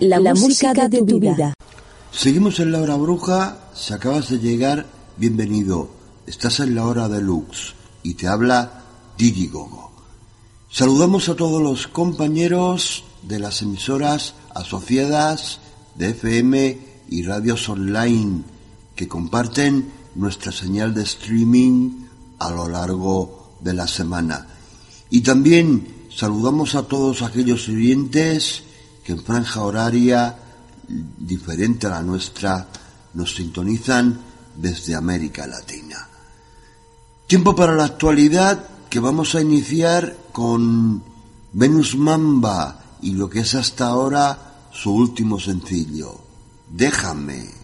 la música de tu vida. Seguimos en la hora bruja. Si acabas de llegar, bienvenido. Estás en la hora deluxe y te habla Digigogo. Saludamos a todos los compañeros de las emisoras asociadas de FM y radios online que comparten nuestra señal de streaming a lo largo de la semana. Y también saludamos a todos aquellos oyentes que en franja horaria diferente a la nuestra nos sintonizan desde América Latina. Tiempo para la actualidad, que vamos a iniciar con Venus Mamba y lo que es hasta ahora su último sencillo, Déjame.